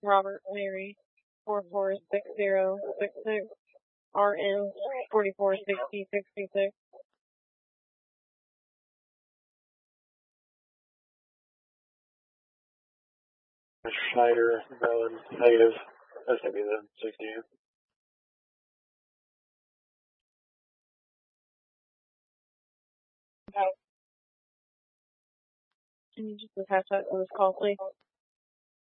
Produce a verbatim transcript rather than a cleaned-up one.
Robert Mary four four six zero six six R M forty-four sixty sixty-six. Schneider, valid, negative. That's gonna be the sixty. Can you just attach that to this call, please?